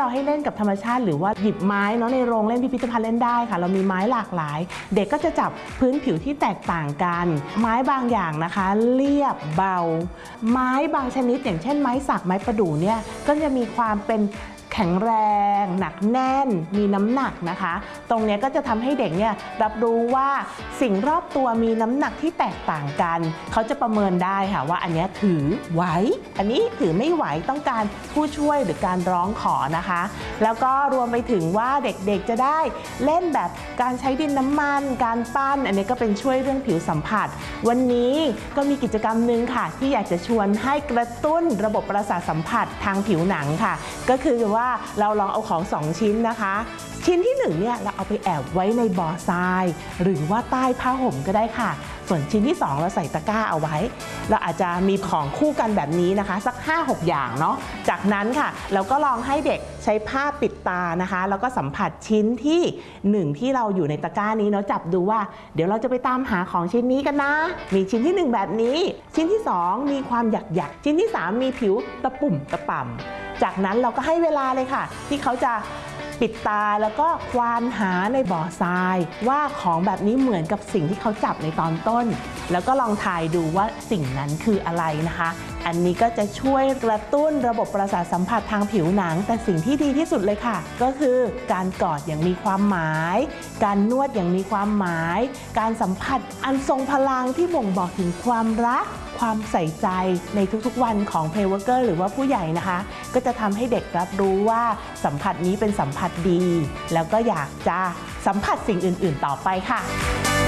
เราให้เล่นกับธรรมชาติหรือว่าหยิบไม้เนาะในโรงเล่นพิพิธภัณฑ์เล่นได้ค่ะเรามีไม้หลากหลายเด็กก็จะจับพื้นผิวที่แตกต่างกันไม้บางอย่างนะคะเรียบเบาไม้บางชนิดอย่างเช่นไม้สักไม้ประดู่เนี่ยก็จะมีความเป็นแข็งแรงหนักแน่นมีน้ำหนักนะคะตรงนี้ก็จะทำให้เด็กเนี่ยรับรู้ว่าสิ่งรอบตัวมีน้ำหนักที่แตกต่างกันเขาจะประเมินได้ค่ะว่าอันนี้ถือไหวอันนี้ถือไม่ไหวต้องการผู้ช่วยหรือการร้องขอนะคะแล้วก็รวมไปถึงว่าเด็กๆจะได้เล่นแบบการใช้ดินน้ำมันการปั้นอันนี้ก็เป็นช่วยเรื่องผิวสัมผัสวันนี้ก็มีกิจกรรมหนึ่งค่ะที่อยากจะชวนให้กระตุ้นระบบประสาทสัมผัสทางผิวหนังค่ะก็คือว่าเราลองเอาของ2ชิ้นนะคะชิ้นที่1เนี่ยเราเอาไปแอบไว้ในบ่อทรายหรือว่าใต้ผ้าห่มก็ได้ค่ะส่วนชิ้นที่2เราใส่ตะกร้าเอาไว้เราอาจจะมีของคู่กันแบบนี้นะคะสัก 5-6 อย่างเนาะจากนั้นค่ะเราก็ลองให้เด็กใช้ผ้าปิดตานะคะแล้วก็สัมผัสชิ้นที่1ที่เราอยู่ในตะกร้านี้เนาะจับดูว่าเดี๋ยวเราจะไปตามหาของชิ้นนี้กันนะมีชิ้นที่1แบบนี้ชิ้นที่2มีความหยักๆชิ้นที่3มีผิวตะปุ่มตะป่ำจากนั้นเราก็ให้เวลาเลยค่ะที่เขาจะปิดตาแล้วก็ควานหาในบ่อทรายว่าของแบบนี้เหมือนกับสิ่งที่เขาจับในตอนต้นแล้วก็ลองทายดูว่าสิ่งนั้นคืออะไรนะคะอันนี้ก็จะช่วยกระตุ้นระบบประสาทสัมผัสทางผิวหนังแต่สิ่งที่ดีที่สุดเลยค่ะก็คือการกอดอย่างมีความหมายการนวดอย่างมีความหมายการสัมผัสอันทรงพลังที่บ่งบอกถึงความรักความใส่ใจในทุกๆวันของเพลย์เวิร์กเกอร์หรือว่าผู้ใหญ่นะคะก็จะทำให้เด็กรับรู้ว่าสัมผัสนี้เป็นสัมผัสดีแล้วก็อยากจะสัมผัสสิ่งอื่นๆต่อไปค่ะ